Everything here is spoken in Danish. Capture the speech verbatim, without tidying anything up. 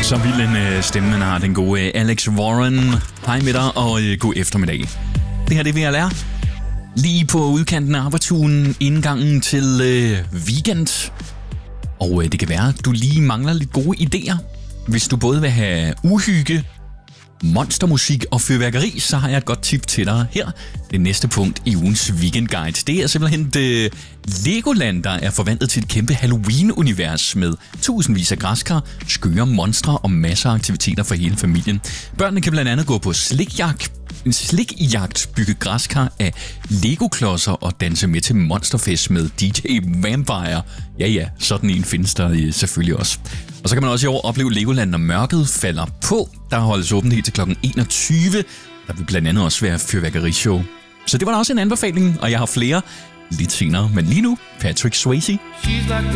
Så vild en øh, stemme, man har, den gode øh, Alex Warren. Hej med dig, og øh, god eftermiddag. Det her, det vil jeg lære. Lige på udkanten af arbejdsugen, indgangen til øh, weekend. Og øh, det kan være, at du lige mangler lidt gode idéer. Hvis du både vil have uhygge, monstermusik og fyrværkeri, så har jeg et godt tip til dig her. Det næste punkt i ugens weekendguide. Det er simpelthen det Legoland, der er forvandlet til et kæmpe Halloween-univers med tusindvis af græskar, skøre monstre og masser af aktiviteter for hele familien. Børnene kan blandt andet gå på slikjagt, en slikjagt, bygge græskar af Lego-klodser og danse med til monsterfest med D J Vampire. Ja ja, sådan en findes der selvfølgelig også. Og så kan man også i år opleve Legoland, når mørket falder på. Der holdes åbent helt til klokken enogtyve. Der vil blandt andet også være fyrværkerishow. Så det var da også en anbefaling, og jeg har flere lidt senere. Men lige nu, Patrick Swayze.